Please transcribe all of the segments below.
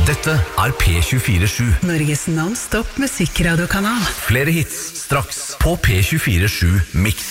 Dette P24-7. Norges non-stop musikkradiokanal. Flere hits straks på P24-7 Mix.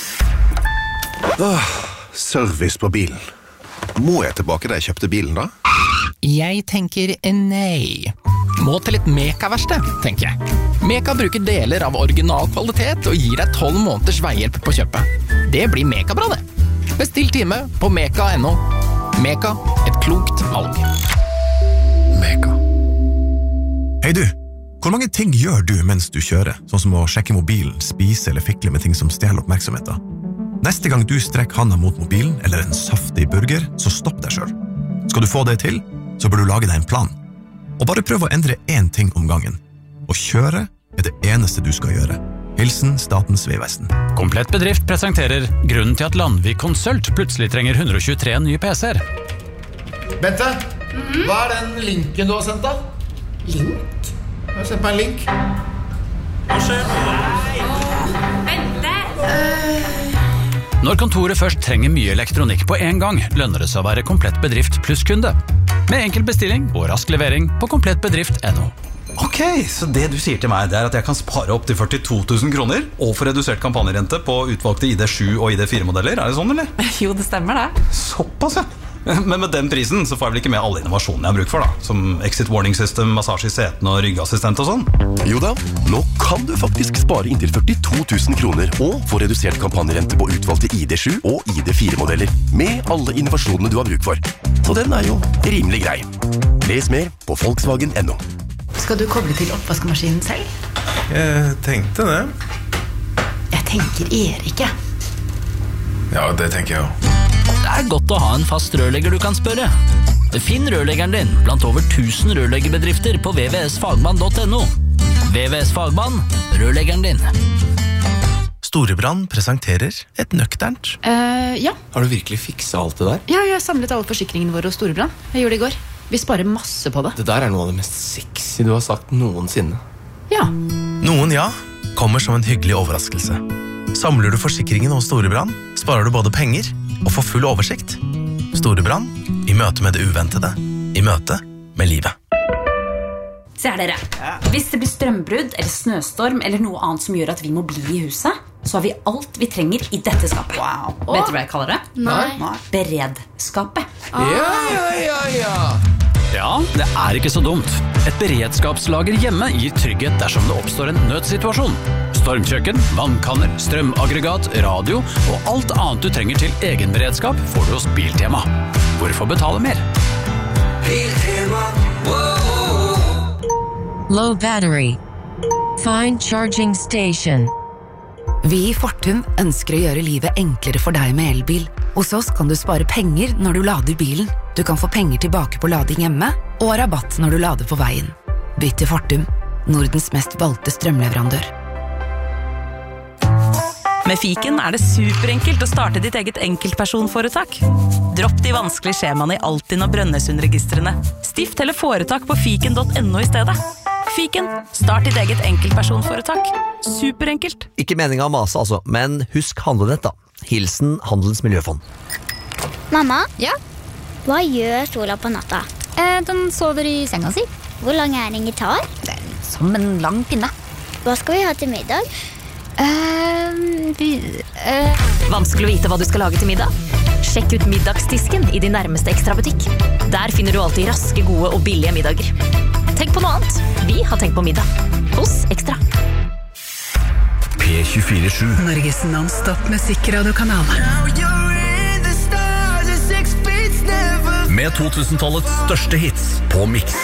Service på bilen. Må jeg tilbake da jeg kjøpte bilen da? Jeg tenker nei. Må til et Meka-verksted, tenker jeg. Meka bruker deler av original kvalitet og gir deg 12 måneders veihjelp på kjøpet. Det blir Meka-bra det. Bestill time på meka.no. Meka, et klokt valg. Meka. Hei du, hvor mange ting gjør du mens du kjører? Sånn som å sjekke mobilen, spise eller fikle med ting som stjeler oppmerksomheten. Neste gang du strekker handa mot mobilen eller en saftig burger, så stopp deg selv. Skal du få det til, så bør du lage deg en plan. Og bare prøv å endre én ting om gangen. Å kjøre er det eneste du skal gjøre. Hilsen Statens Vegvesen. Komplett bedrift presenterer grunnen til at Landvik Konsult plutselig trenger 123 nye PC-er. Bente, hva er den linken du har sendt da? Link? Jeg har sendt meg en link. Hva skjer? Når kontoret først trenger mye elektronikk på en gang, lønner det seg å være komplett bedrift pluss kunde. Med enkel bestilling og rask levering på komplettbedrift.no. Ok, så det du sier til meg det er at jeg kan spare opp til 42 000 kroner og få redusert kampanjerente på utvalgte ID7 og ID4-modeller, er det sånn eller? Jo, det stemmer det. Såpass, ja. Men med den prisen så får jeg vel ikke med alle innovasjonene jeg har bruk for da, som exit warning system, massasje i setene og ryggassistent og sånn. Jo da, nå kan du faktisk spare inntil 42 000 kroner og få redusert kampanjerente på utvalgte ID7 og ID4-modeller med alle innovasjonene du har bruk for. Så den er jo rimelig grei. Les mer på Volkswagen.no. Skal du koble til oppvaskmaskinen selv? Jeg tenkte det. Jeg tenker Erik. Ja, det tenker jeg jo. Det er godt å ha en fast rørlegger du kan spørre. Finn rørleggeren din blant over 1000 rørleggerbedrifter på vvsfagmann.no. VVS Fagmann, rørleggeren din. Storebrand presenterer et nøkternt. Ja. Har du virkelig fikset alt det der? Ja, jeg har samlet alle forsikringene våre hos Storebrand. Jeg gjorde det i går. Vi sparer masse på det. Det der er noe av det mest sexy du har sagt noensinne. Ja. Noen ja, kommer som en hyggelig overraskelse. Samler du forsikringen hos Storebrand, sparer du både penger og får full oversikt. Storebrand, i møte med det uventede, i møte med livet. Se her dere, hvis det blir strømbrudd eller snøstorm eller noe annet som gjør at vi må bli i huset, så har vi alt vi trenger i dette skapet. Vet du hva jeg kaller det? Nei. Beredskapet. Ja, det er ikke så dumt. Et beredskapslager hjemme gir trygghet dersom det oppstår en nødsituasjon. Stormkjøkken, vannkanner, strømaggregat, radio og alt annet du trenger til egen beredskap får du hos Biltema. Hvorfor betale mer? Biltema, Low battery. Find charging station. Vi i Fortum ønsker å gjøre livet enklere for deg med elbil. Hos oss kan du spare penger når du lader bilen. Du kan få penger tilbake på lading hjemme, og rabatt når du lader på veien. Bytt til Fortum, Nordens mest valgte strømleverandør. Med Fiken er det superenkelt å starte ditt eget enkeltpersonforetak. Dropp de vanskelige skjemaene i Altinn og Brønnøysundregistrene. Stift eller foretak på fiken.no i stedet. Fiken, start ditt eget enkeltpersonforetak. Superenkelt. Ikke meningen å mase altså, men husk handlenett da. Hilsen Handelens Miljøfond. Mamma? Ja? Hva gjør Sola på natta? Den sover i senga si. Hvor lang er en gitar? Som en lang pinne. Hva skal vi ha til middag? Vanskelig å vite hva du skal lage til middag? Sjekk ut middagsdisken i din nærmeste Ekstra-butikk. Der finner du alltid raske, gode og billige middager. Tenk på noe annet. Vi har tenkt på middag. Hos Ekstra. P24-7. Norges non-stop musikkradiokanal. Med 2000-tallets største hits på Mix.